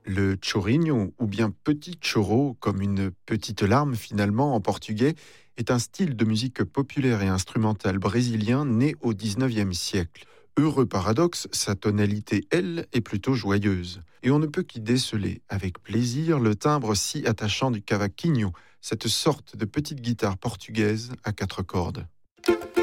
Le chorinho, ou bien petit choro, comme une petite larme finalement en portugais, est un style de musique populaire et instrumentale brésilien né au XIXe siècle. Heureux paradoxe, sa tonalité, elle, est plutôt joyeuse. Et on ne peut qu'y déceler avec plaisir le timbre si attachant du cavaquinho, cette sorte de petite guitare portugaise à quatre cordes.